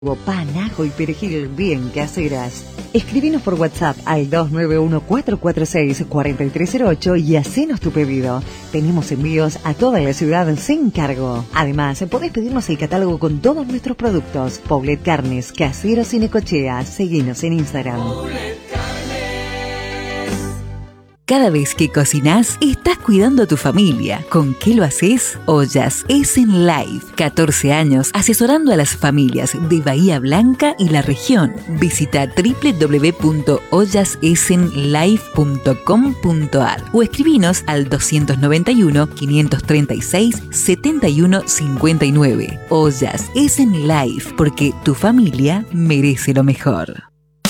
Pan, ajo y perejil bien caseras. Escribinos por WhatsApp al 291-446-4308 y hacenos tu pedido. Tenemos envíos a toda la ciudad sin cargo. Además, podés pedirnos el catálogo con todos nuestros productos. Poblet Carnes, caseros y necochea. Seguinos en Instagram. Cada vez que cocinás, estás cuidando a tu familia. ¿Con qué lo haces? Ollas Essen Life. 14 años asesorando a las familias de Bahía Blanca y la región. Visita www.ollasessenlife.com.ar o escribinos al 291-536-7159. Ollas Essen Life, porque tu familia merece lo mejor.